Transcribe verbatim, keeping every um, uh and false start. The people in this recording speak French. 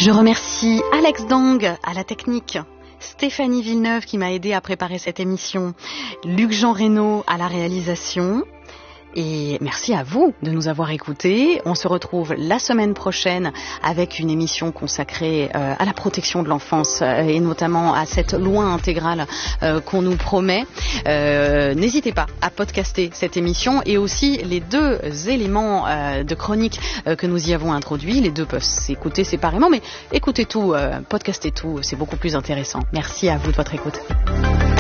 Je remercie Alex Dang à la technique, Stéphanie Villeneuve qui m'a aidé à préparer cette émission, Luc-Jean Reynaud à la réalisation. Et merci à vous de nous avoir écoutés. On se retrouve la semaine prochaine avec une émission consacrée euh, à la protection de l'enfance euh, et notamment à cette loi intégrale euh, qu'on nous promet. Euh, n'hésitez pas à podcaster cette émission et aussi les deux éléments euh, de chronique euh, que nous y avons introduits. Les deux peuvent s'écouter séparément, mais écoutez tout, euh, podcastez tout, c'est beaucoup plus intéressant. Merci à vous de votre écoute.